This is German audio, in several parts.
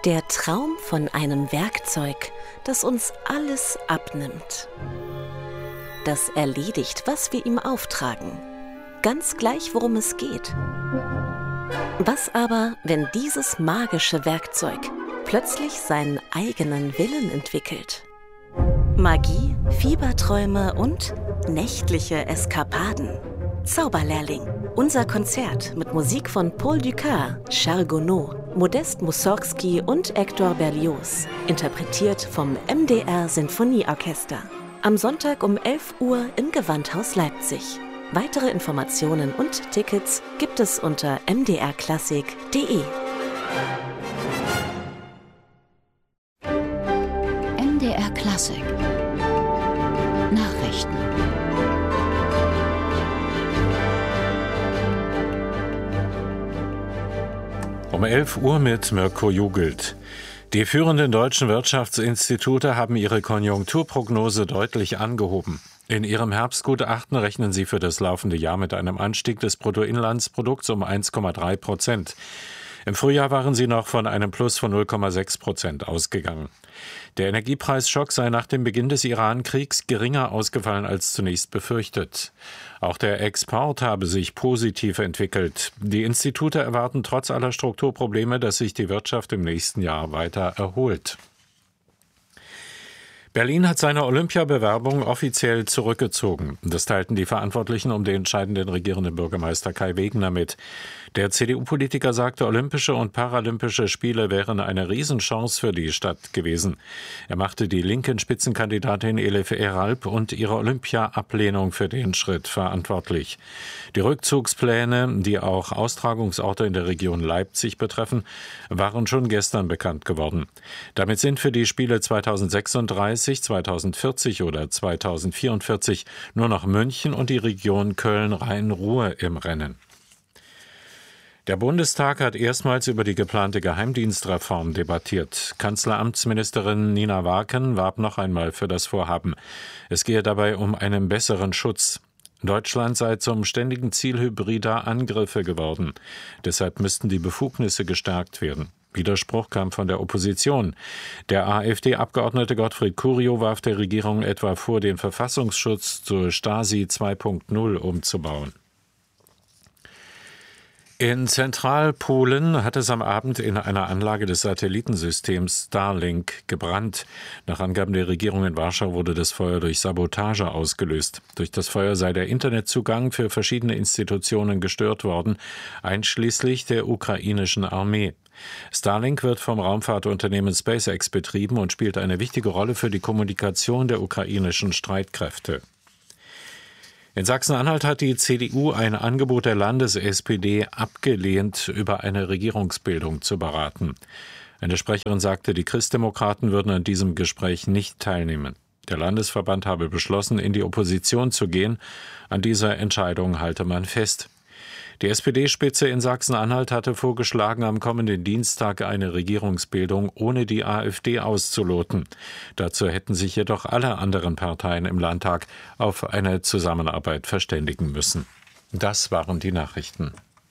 Der Traum von einem Werkzeug, das uns alles abnimmt. Das erledigt, was wir ihm auftragen. Ganz gleich, worum es geht. Was aber, wenn dieses magische Werkzeug plötzlich seinen eigenen Willen entwickelt? Magie, Fieberträume und nächtliche Eskapaden. Zauberlehrling. Unser Konzert mit Musik von Paul Dukas, Charles Gounod, Modest Mussorgsky und Hector Berlioz. Interpretiert vom MDR Sinfonieorchester. Am Sonntag um 11 Uhr im Gewandhaus Leipzig. Weitere Informationen und Tickets gibt es unter mdrklassik.de. MDR Klassik Nachrichten. Um 11 Uhr mit Mirko Jugelt. Die führenden deutschen Wirtschaftsinstitute haben ihre Konjunkturprognose deutlich angehoben. In ihrem Herbstgutachten rechnen sie für das laufende Jahr mit einem Anstieg des Bruttoinlandsprodukts um 1,3%. Im Frühjahr waren sie noch von einem Plus von 0,6% ausgegangen. Der Energiepreisschock sei nach dem Beginn des Iran-Kriegs geringer ausgefallen als zunächst befürchtet. Auch der Export habe sich positiv entwickelt. Die Institute erwarten trotz aller Strukturprobleme, dass sich die Wirtschaft im nächsten Jahr weiter erholt. Berlin hat seine Olympiabewerbung offiziell zurückgezogen. Das teilten die Verantwortlichen um den entscheidenden regierenden Bürgermeister Kai Wegener mit. Der CDU-Politiker sagte, Olympische und Paralympische Spiele wären eine Riesenchance für die Stadt gewesen. Er machte die linken Spitzenkandidatin Elif Eralp und ihre Olympia-Ablehnung für den Schritt verantwortlich. Die Rückzugspläne, die auch Austragungsorte in der Region Leipzig betreffen, waren schon gestern bekannt geworden. Damit sind für die Spiele 2036, 2040 oder 2044 nur noch München und die Region Köln-Rhein-Ruhr im Rennen. Der Bundestag hat erstmals über die geplante Geheimdienstreform debattiert. Kanzleramtsministerin Nina Warken warb noch einmal für das Vorhaben. Es gehe dabei um einen besseren Schutz. Deutschland sei zum ständigen Ziel hybrider Angriffe geworden. Deshalb müssten die Befugnisse gestärkt werden. Widerspruch kam von der Opposition. Der AfD-Abgeordnete Gottfried Curio warf der Regierung etwa vor, den Verfassungsschutz zur Stasi 2.0 umzubauen. In Zentralpolen hat es am Abend in einer Anlage des Satellitensystems Starlink gebrannt. Nach Angaben der Regierung in Warschau wurde das Feuer durch Sabotage ausgelöst. Durch das Feuer sei der Internetzugang für verschiedene Institutionen gestört worden, einschließlich der ukrainischen Armee. Starlink wird vom Raumfahrtunternehmen SpaceX betrieben und spielt eine wichtige Rolle für die Kommunikation der ukrainischen Streitkräfte. In Sachsen-Anhalt hat die CDU ein Angebot der Landes-SPD abgelehnt, über eine Regierungsbildung zu beraten. Eine Sprecherin sagte, die Christdemokraten würden an diesem Gespräch nicht teilnehmen. Der Landesverband habe beschlossen, in die Opposition zu gehen. An dieser Entscheidung halte man fest. Die SPD-Spitze in Sachsen-Anhalt hatte vorgeschlagen, am kommenden Dienstag eine Regierungsbildung ohne die AfD auszuloten. Dazu hätten sich jedoch alle anderen Parteien im Landtag auf eine Zusammenarbeit verständigen müssen. Das waren die Nachrichten.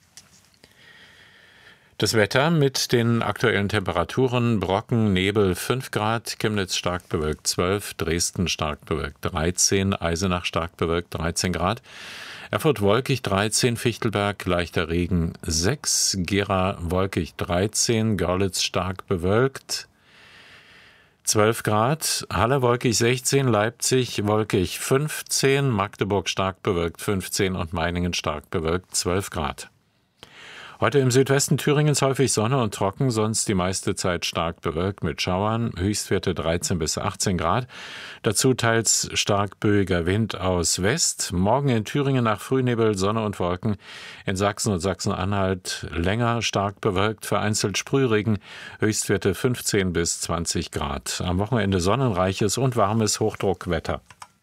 Das Wetter mit den aktuellen Temperaturen: Brocken, Nebel 5 Grad, Chemnitz stark bewölkt 12, Dresden stark bewölkt 13, Eisenach stark bewölkt 13 Grad, Erfurt wolkig 13, Fichtelberg leichter Regen 6, Gera wolkig 13, Görlitz stark bewölkt 12 Grad, Halle wolkig 16, Leipzig wolkig 15, Magdeburg stark bewölkt 15 und Meiningen stark bewölkt 12 Grad. Heute im Südwesten Thüringens häufig Sonne und trocken, sonst die meiste Zeit stark bewölkt mit Schauern, Höchstwerte 13 bis 18 Grad. Dazu teils stark böiger Wind aus West. Morgen in Thüringen nach Frühnebel Sonne und Wolken. In Sachsen und Sachsen-Anhalt länger stark bewölkt, vereinzelt Sprühregen, Höchstwerte 15 bis 20 Grad. Am Wochenende sonnenreiches und warmes Hochdruckwetter.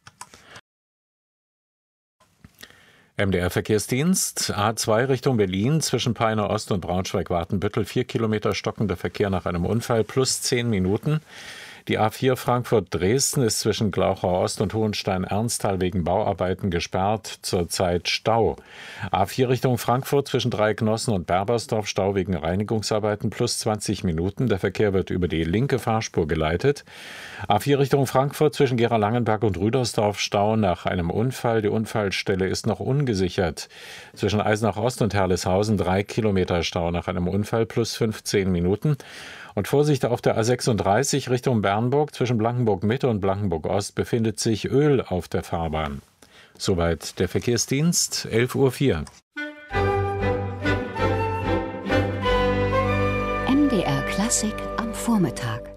MDR-Verkehrsdienst, A2 Richtung Berlin, zwischen Peine Ost und Braunschweig-Wartenbüttel, 4 Kilometer stockender Verkehr nach einem Unfall, plus 10 Minuten. Die A4 Frankfurt-Dresden ist zwischen Glauchau Ost und Hohenstein-Ernsthal wegen Bauarbeiten gesperrt, zurzeit Stau. A4 Richtung Frankfurt zwischen Dreiecknossen und Berbersdorf Stau wegen Reinigungsarbeiten plus 20 Minuten. Der Verkehr wird über die linke Fahrspur geleitet. A4 Richtung Frankfurt zwischen Gera-Langenberg und Rüdersdorf Stau nach einem Unfall. Die Unfallstelle ist noch ungesichert. Zwischen Eisenach Ost und Herleshausen 3 Kilometer Stau nach einem Unfall plus 15 Minuten. Und Vorsicht auf der A36 Richtung Bernburg zwischen Blankenburg Mitte und Blankenburg Ost befindet sich Öl auf der Fahrbahn. Soweit der Verkehrsdienst, 11:04 Uhr. MDR Klassik am Vormittag.